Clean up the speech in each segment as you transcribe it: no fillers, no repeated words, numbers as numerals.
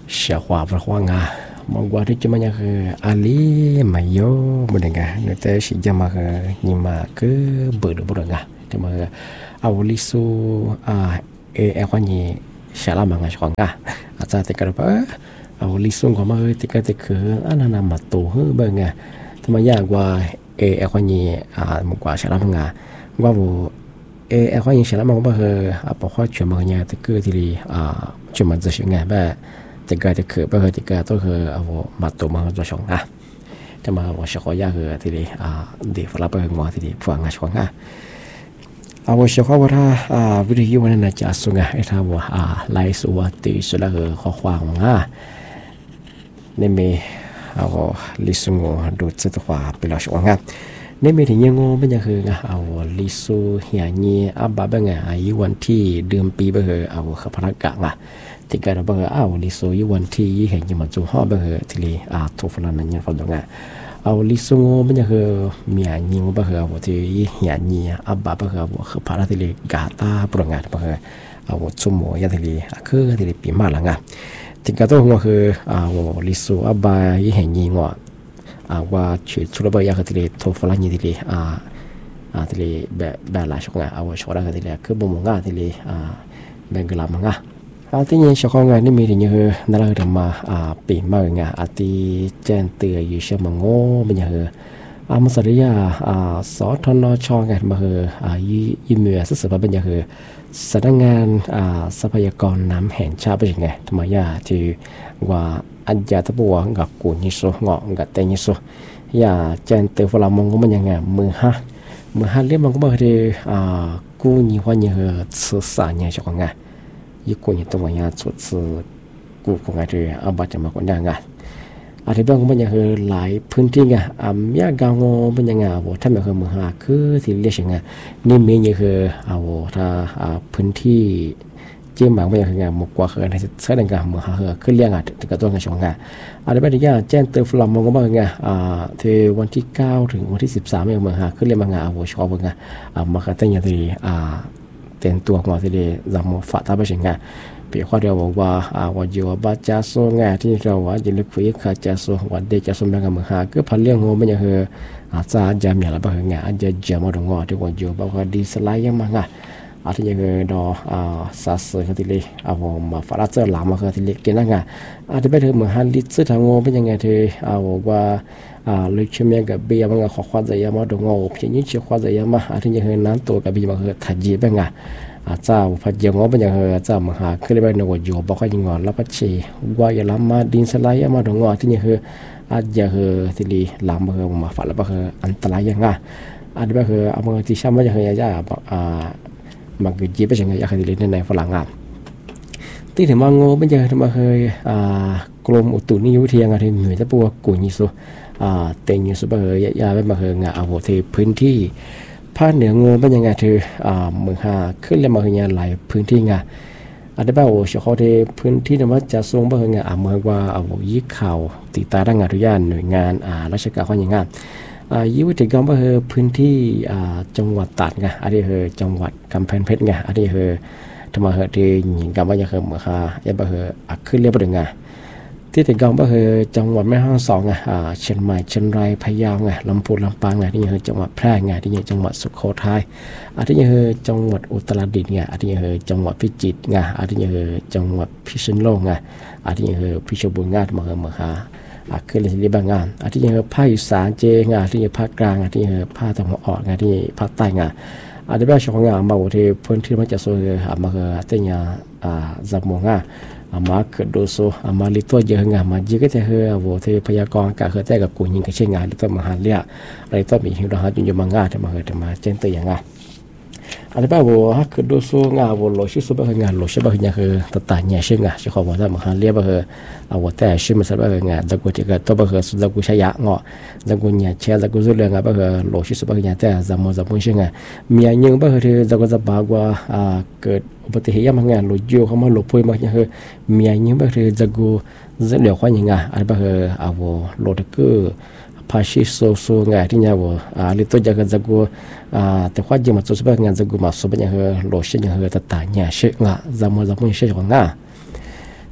小花不花啊，莫过的怎么样个阿里没有不能个，那在是怎么个你嘛个不能不能个，怎么个阿乌里苏话你小拉忙啊小啊，阿在这个吧，阿乌里苏我们这个安那嘛多很不个，怎么样话话你莫过小拉忙啊，我不。欢迎小拉忙吧和包括全部人这个这里全部这些人吧，这个包括这个都和我马多嘛做上啊，这么我小伙呀和这里地方那边我这里不安全啊，我小伙他为了有人来加速啊，他我来说我对是那个花花那么我历史我都知道话比较喜欢啊。นี่มีถึงยังงเป็นยังคือเอาลิซูเฮียนี่บาเป็นไงอายุวันที่เดือนปีเป็นเอาขับพนักกะอ่ะที่การเราเป็นเอาลิซูยุวันที่เห็นยังมันจู่ห่อเป็นที่ลีทุกฝรั่งนั่นยังฟังตรงอ่ะเอาลิซูงเป็นยังคือมีอายุเป็นเอาที่เฮียนี่บาเป็นเอาขับพนักที่ลีกาตาปรงอ่ะเป็นเอาชั่วโมงยันที่ลีคือที่ลีปีมาหลังอ่ะที่การตัวคือเอาลิซูบายี่เห็นยี่งอ่ะว่าชุดระเบียบที่เลยทุกฝรั่งที่เลยที่เลยแบบหลายช่วงเอาช่วงแรกที่เลยคือบ่มงาที่เลยแบ่งกลามังที่นี่ช่วงงานนี่มีถึงยังคือนั่นแหละคือมาปีใหม่ไงที่แจ้งเตือนอยู่เชื่อมังโง่เป็นยังคือมันสัญญาสอทนช่องไงมาคือยิ่งเหนือสุดๆเป็นยังคือสำนักงานทรัพยากรน้ำแห่งชาติเป็นยังไงทำไมที่ว่าอันยาตะบัวกับกูนิสุงอกับเตนิสุอย่าแจนเตฝรั่งมองก็มันยังไงมือฮะเรียกมันก็มาคือกูนี่ว่ายังสื่อสารยังจะว่าไงยี่กูนี่ตัวยังสุดสื่อกูคงไงที่บาดจะมาคนยังไงอาทิตย์บางก็มันยังคือหลายพื้นที่ไงยากางงมันยังไงว่าถ้าไม่คือมือฮะคือที่เรียกยังไงนี่มียังคือถ้าพื้นที่เจ้าหมากไม่อย่างเงี้ยหมกกว่าคือในเส้นงานมือหาขึ้นเรียงถึงกับตัวงานชงงานอะไรแบบนี้แจ้งเตือนฝรั่งมองก็บ้างไงที่วันที่9ถึงวันที่13เนี่ยมือหาขึ้นเรียงมางานชอบไงมาคัดตั้งอย่างที่เต็มตัวของที่จำฝาตาไปเช่นไงเปียกว่าเดียวบอกว่าวันเดียวบ้าจ้าโซ่ไงที่เราว่าจะเลือกคุยกับจ้าโซ่วันเด็กจ้าโซ่แม่กับมือหาก็พันเลี้ยงงูไม่อย่างคือจะจำอย่างไรบ้างไงจะเจอมาตรงงอที่วันเดียวบอกว่าดีสไลด์ยังมั้งที่ยังดอซาสึเขาที่เลยมาฝรั่งเจอหลามมาเขาที่เล็กกินนั่งที่ไปถึงเมืองฮันลิซึทางโง่เป็นยังไงที่ว่าเลยเชื่อมกับเบียมันก็ขอความใจมาดงโง่เพียงยิ่งเชื่อความใจมาที่ยังนั้นตัวกับเบียมันก็ถัดจีเป็นไงเจ้าพัดยังโง่เป็นยังไงเจ้ามาหาขึ้นไปในวัดโยบอกว่ายังงอนแล้วก็ชีว่าอย่าล้ำมาดินสไลด์มาดงโง่ที่ยังคือจะคือที่เลยล้ำมาฝรั่งแล้วก็คืออันตรายยังไงที่ไปคือเอามาที่ช่างมันจะคือยามันก็จีบไปยังไงอยากให้ดีในฝรั่งที่ถึงมาโง่เป็นยังไงมาเคยกรมอุตุนิยมวิทยาที่เหนือจะปัวกุญิสุเต็งยิสุไปเลยยาไปมาเคยเอาที่พื้นที่ภาคเหนือโง่เป็นยังไงที่เมืองหาขึ้นแล้วมาเคยหลายพื้นที่ไงได้ป่าวเฉพาะที่พื้นที่นั้นว่าจะส่งไปไงเมืองว่ายี่ข่าวติดตามงานทุกอย่างหน่วยงานราชการเขาอย่างงั้นยุติกรรมก็คือพื้นที่จังหวัดตราดไงอันนี้คือจังหวัดกำแพงเพชรไงอันนี้คือทำไมคือที่ยิงกรรมว่าจะคือเมื่อค่ะยังก็คือขึ้นเรียบร้อยไงที่ติดกรรมก็คือจังหวัดแม่ฮ่องสอนไงเชียงใหม่เชียงรายพะเยาไงลำพูนลำปางไงที่นี่คือจังหวัดแพร่ไงที่นี่จังหวัดสุโขทัยอันนี้คือจังหวัดอุตรดิตถ์ไงอันนี้คือจังหวัดพิจิตรไงอันนี้คือจังหวัดพิษณุโลกไงอันนี้คือพิจิตรบุรีไงที่มาคือเมื่อค่ะขึ้นเลยบางงานที่ยังภาคอีสานเจงานที่ยังภาคกลางที่ยังภาคตะวันออกงานที่ภาคใต้งานที่แบบช่วงงานมาที่พื้นที่มันจะโซ่มาคือที่ยังจำมงมาเกิดดูโซ่มาลิตัวเยอะงานมาจีก็จะคือที่พยากรณ์การเคยแต่กับกูยิงกับเช่นงานลิตัวมหาเลียอะไรตัวมีหิ้งดอกจุนยมงานที่มาคือที่มาเจนตัวอย่างงานอะไรแบบว่าคือดูสู้งานโลชิสุบะคืองานโลชิบะคือยังคือตัดต่างเนี่ยชื่องานชื่อเขาบอกว่ามหาเลียบะคือแต่ชื่อมันสับะคืองานตะกุที่ก็ตัวบะคือสุดตะกุใช้ยาเงาะตะกุเนี่ยเชื่อตะกุสุดเรื่องงานบะคือโลชิสุบะคือยังแต่จำมันชื่องานมีอย่างยังบะคือที่ตะกุจะบากว่าเกิดอุบัติเหตุมางานโลจิโอเขามาโลพุยมาอย่างคือมีอย่างยังบะคือตะกุจะเหลียวขวานยังงานอะไรบะคือโลตะกุภาษีโซงานที่เนี่ยว่าลิตัวจะก็จะกูแต่ว่าจะมา做这个งานจะกูมาสุบเนี่ยคือโลชิเนี่ยคือตัดต่างเนี่ยชื่องานจำมันชื่อของงานท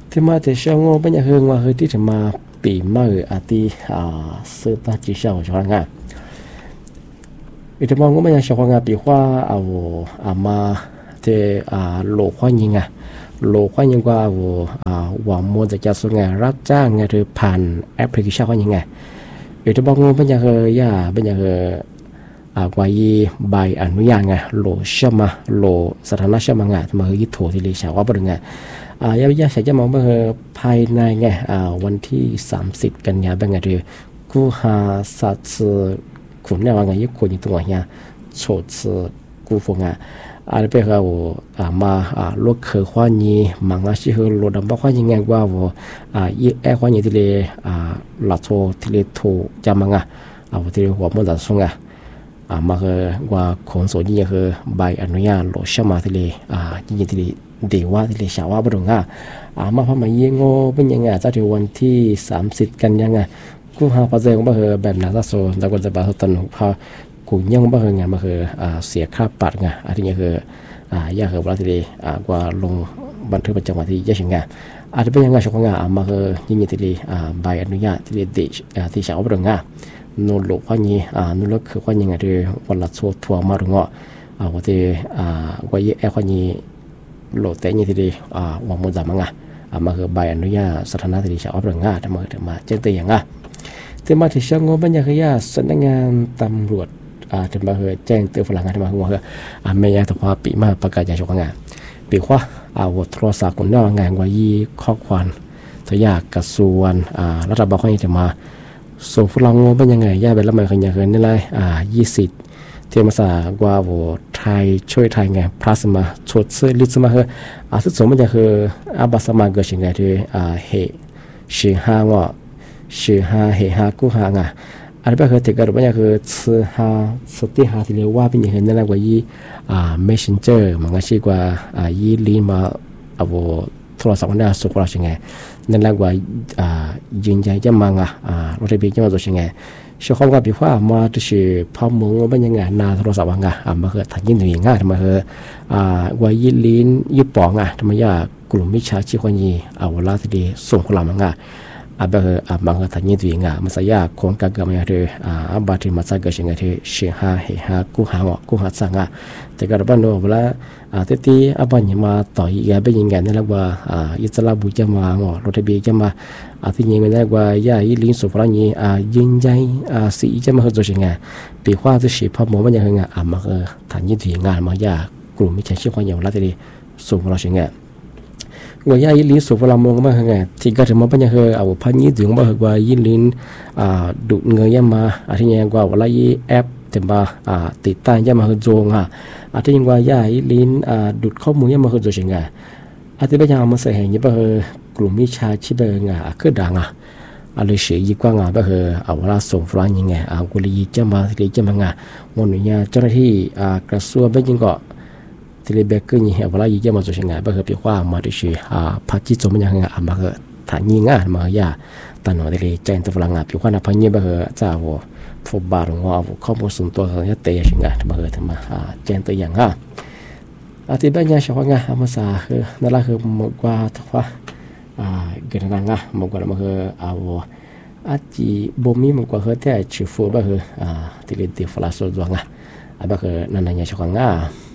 thì mà thì sao ngô bây giờ hơn mà hơi tí thì mà bị mơ tí sơ ta chỉ sao cho ngà thì mà ngô bây giờ sao ngà bị hoa mà thì lộ hoa nhìn lộ hoa nhìn qua hoàng muaจากส่วนงานรับจ้างงานหรือผ่านแอปพลิเคชันยังไงอีกที่บอกว่าเป็นยังไงเป็นยังไงกว่ายี่ใบอนุญาตไงโหลเชื่อมาโหลสถานะเชื่อมาไงมาเฮยโถที่เลยชาวว่าเป็นไงยาใช้จะมองว่าภายในไงวันที่30กันยายนเป็นไงดีกูหาสัตว์ขุนเนี่ยว่าไงยี่คนอยู่ตรงไหนเนี่ยโฉดกูฟงไงอะไรไปเขามาลูกเคยข้อนี้มังอาชีพลูกดำบ้าข้อยังไงว่ายี่ข้อนี้ที่เลยหลักโทที่เลยโทจำมังที่เลยหัวมันจะส่งมาคือว่าคนส่วนยิ่งคือใบอนุญาตหลชมาที่เลยยิ่งที่เลยเดี๋ยวว่าที่เลยชาวว่าบรุงมาพอมาเยี่ยงเป็นยังไงจะถึงวันที่30กันยังไงกูหาปัจจัยของบ้าคือแบบนั้นซะโซแต่ก็จะบ้าตันพอกูยังบ้าคือไงมาคือเสียค่าปรับไงที่นี่คือยากคือว่าที่เลยกว่าลงบันทึกประจำวันที่ยี่สิบไงอาจจะเป็นยังไงช่วงไงมาคือยิ่งที่เลยใบอนุญาตที่เลยเดชที่ชาวบรุงนูหลุกว่านี้นูหลุกคือว่ายังไงที่วันละชัวทัวร์มาถึงว่าที่ว่ายี่ว่านี้โหลดแต่ยังที่เลยวางมือจับมั้งมาคือใบอนุญาตสถานะที่ชาวบรุงทำมาเจ้าตัวอย่างที่มาที่ช่างงบบัญญัติยาสำนักงานตำรวจที่มาคือแจ้งเตือนฝรั่งที่มาหัวคือไม่ยากแต่พอปีมาประกาศยาชกงานปีว่าโทรศัพท์คนนอกงานว่ายี่ข้อความทยากกระทรวงรัฐบาลเขาจะมาส่งฝรั่งงบเป็นยังไงย่าเป็นละไม่ขยันเกินนี่เลย20เที่ยวมาสากว่าไทยช่วยไทยไงพลัสมาชดเชยลิสมาคือสุดสมมันจะคือบัสมาเกิดยังไงที่เหชื่อห้างชื่อห้าเหห้ากู้ห้างอันนี้คือที่กระบวนการคือชื่อห้าสติห้าที่เรียกว่าเป็นอย่างนั้นกว่ายี่messenger มันก็ชื่อกว่ายี่ลีมาโทรศัพท์เนี่ยส่งเราใช่ไงนั่นแหละว่ายืนยันจะมังรถเบียจะมาตัวใช่ไงช่วงข้อมูลพิพาทมาตัวชื่อพอมงว่าเป็นยังไงนาโทรศัพท์มาคือทันยินตัวอย่างทำไมคือว่ายี่ลีนยี่ปองทำไมกลุ่มมิจฉาชีพคนยี่เวลาที่ส่งคนละมังบางทันยินตัวอย่างมันสายาของการเกิดมาคือบาดที่มาจากเกิดยังไงที่เชื่อหาเหหากู้หาสังแต่การบ้านเราเวลาที่บ้านยังมาต่อยกันเป็นยังไงนั่นแหละว่าอิสระบุญจะมารถทะเบียนจะมาที่ยังไงนั่นว่าย่าอีลิงสุภาพนี้ยืนยันสีจะมาคือตัวยังไงปีว่าจะสีพอมองมันยังไงมาคือทันยินตัวอย่างมาย่ากลุ่มมิจฉาชีพคนอย่างเราที่ส่งเราใช่ไงว่าย่ายิลินสุภาพมองมาคือไงที่ก็ถึงมาเป็นยังคือพันยี่ถึงมาคือว่ายิลินดูเงยมาที่ยังว่าเวลายี่แอปแต่มาติดตั้งยังมาคือโจงที่ยังว่าย่ายิลินดูดข้อมูลยังมาคือโจงที่เป็นยังมาใส่เห็นยังคือกลุ่มมิจฉาชีพคือดังอะไรเสียยิ่งกว่าก็คือเวลาส่งฟลางยังไงกุลีจะมาที่จะมาวันนี้เจ้าหน้าที่กระทรวงเป็นยังก็ที่เรียกคือนี่เวลายิ่งจะมาส่งยังไงก็คือเพียงว่ามาที่ชื่อพัฒน์จิตสมยังไงมาคือฐานยิ่งมาย่าตอนนั้นที่แจ้งตัวฟลางเพียงว่านับพันยี่ก็คือจะฟุตบอลของข้อมูลส่วนตัวเขาจะเตะยังไงมาคือถึงมาแจ้งตัวอย่างที่บ้านยาชาวงามาสาคือนั่นแหละคือมกว่าทุกว่าเกิดอะไรมกว่ามาคืออาจีบ่มีมกว่าคือแต่ชื่อฟูบ้าคือที่เรียนที่ฟลาสโซดวงบ้าคือนั่นยาชาวงา